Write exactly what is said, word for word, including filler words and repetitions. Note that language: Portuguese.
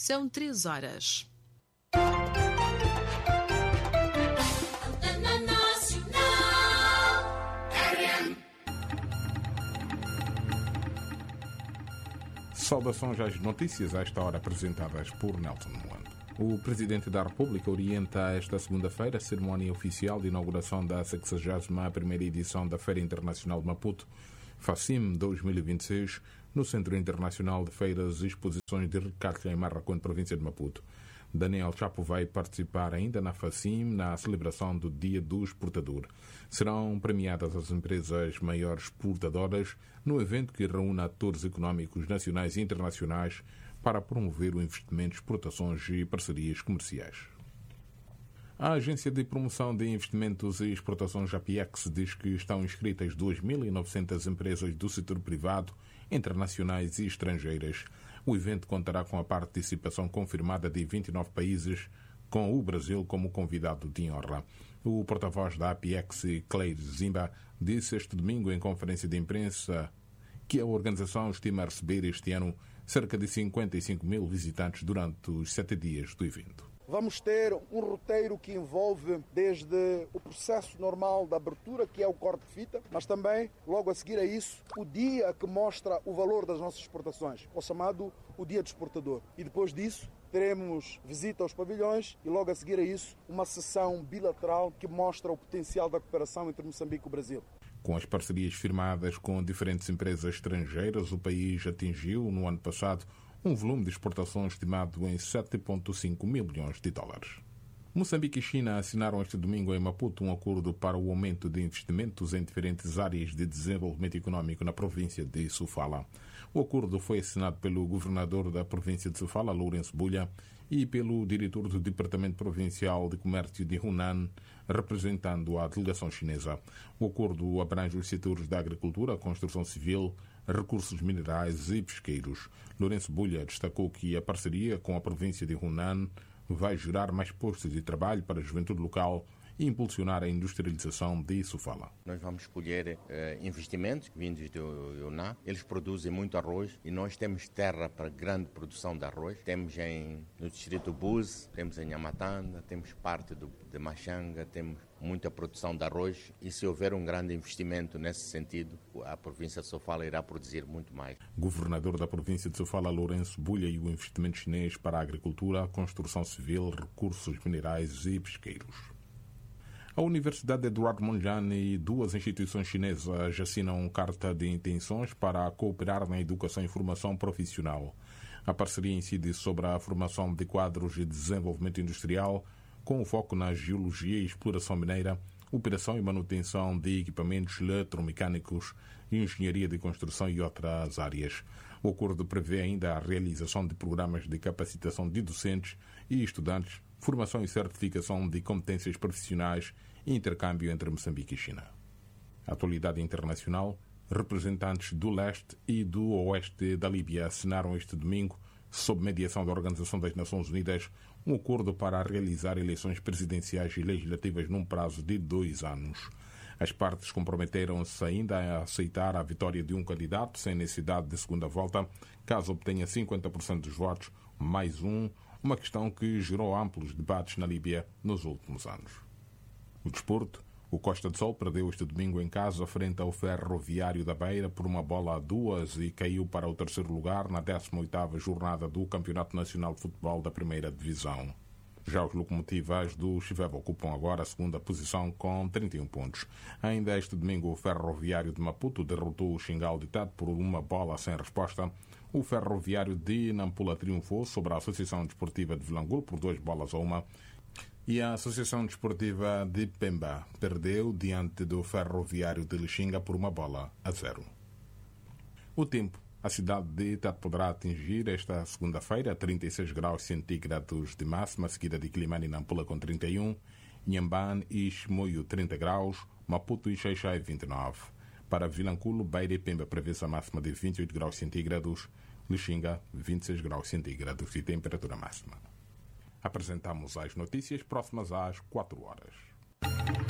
São três horas. Saudações às notícias a esta hora apresentadas por Nelson Moando. O Presidente da República orienta esta segunda-feira a cerimónia oficial de inauguração da sexagésima primeira edição da Feira Internacional de Maputo, FACIM dois mil e vinte e seis, no Centro Internacional de Feiras e Exposições de Recalca em Marraquém, província de Maputo. Daniel Chapo vai participar ainda na FACIM, na celebração do Dia do Exportador. Serão premiadas as empresas maiores exportadoras no evento que reúne atores económicos nacionais e internacionais para promover o investimento, exportações e parcerias comerciais. A Agência de Promoção de Investimentos e Exportações, APEX, diz que estão inscritas duas mil e novecentas empresas do setor privado, internacionais e estrangeiras. O evento contará com a participação confirmada de vinte e nove países, com o Brasil como convidado de honra. O porta-voz da APEX, Claire Zimba, disse este domingo em conferência de imprensa que a organização estima receber este ano cerca de cinquenta e cinco mil visitantes durante os sete dias do evento. Vamos ter um roteiro que envolve desde o processo normal da abertura, que é o corte de fita, mas também, logo a seguir a isso, o dia que mostra o valor das nossas exportações, o chamado o Dia do Exportador. E depois disso, teremos visita aos pavilhões e, logo a seguir a isso, uma sessão bilateral que mostra o potencial da cooperação entre Moçambique e o Brasil. Com as parcerias firmadas com diferentes empresas estrangeiras, o país atingiu, no ano passado, um volume de exportações estimado em sete vírgula cinco mil milhões de dólares. Moçambique e China assinaram este domingo em Maputo um acordo para o aumento de investimentos em diferentes áreas de desenvolvimento econômico na província de Sofala. O acordo foi assinado pelo governador da província de Sofala, Lourenço Bulha, e pelo diretor do Departamento Provincial de Comércio de Hunan, representando a delegação chinesa. O acordo abrange os setores da agricultura, construção civil, recursos minerais e pesqueiros. Lourenço Bulha destacou que a parceria com a província de Hunan vai gerar mais postos de trabalho para a juventude local e impulsionar a industrialização de Sofala. Nós vamos escolher uh, investimentos vindos do Yunnan. Eles produzem muito arroz e nós temos terra para grande produção de arroz. Temos em, no distrito Buse, temos em Nhamatanda, temos parte do, de Machanga, temos muita produção de arroz e se houver um grande investimento nesse sentido, a província de Sofala irá produzir muito mais. Governador da província de Sofala, Lourenço Bulha, e o investimento chinês para a agricultura, construção civil, recursos minerais e pesqueiros. A Universidade Eduardo Mondlane e duas instituições chinesas assinam carta de intenções para cooperar na educação e formação profissional. A parceria incide sobre a formação de quadros de desenvolvimento industrial, com foco na geologia e exploração mineira, operação e manutenção de equipamentos eletromecânicos, engenharia de construção e outras áreas. O acordo prevê ainda a realização de programas de capacitação de docentes e estudantes, formação e certificação de competências profissionais e intercâmbio entre Moçambique e China. Atualidade internacional, representantes do leste e do oeste da Líbia assinaram este domingo, sob mediação da Organização das Nações Unidas, um acordo para realizar eleições presidenciais e legislativas num prazo de dois anos. As partes comprometeram-se ainda a aceitar a vitória de um candidato sem necessidade de segunda volta, caso obtenha cinquenta por cento dos votos, mais um, uma questão que gerou amplos debates na Líbia nos últimos anos. O desporto, o Costa do Sol perdeu este domingo em casa frente ao Ferroviário da Beira por uma bola a duas e caiu para o terceiro lugar na décima oitava jornada do Campeonato Nacional de Futebol da Primeira Divisão. Já os locomotivas do Chiveva ocupam agora a segunda posição com trinta e um pontos. Ainda este domingo o Ferroviário de Maputo derrotou o Xingal Ditado por uma bola sem resposta. O Ferroviário de Nampula triunfou sobre a Associação Desportiva de Vilangulo por duas bolas a uma. E a Associação Desportiva de Pemba perdeu diante do Ferroviário de Lixinga por uma bola a zero. O tempo. A cidade de Tete poderá atingir esta segunda-feira trinta e seis graus centígrados de máxima, seguida de Quilimane e Nampula com trinta e um, Inhambane e Chimoio trinta graus, Maputo e Xai-Xai vinte e nove. Para Vilanculo, Beira e Pemba prevê-se a máxima de vinte e oito graus centígrados, Lixinga vinte e seis graus centígrados de temperatura máxima. Apresentamos as notícias próximas às quatro horas.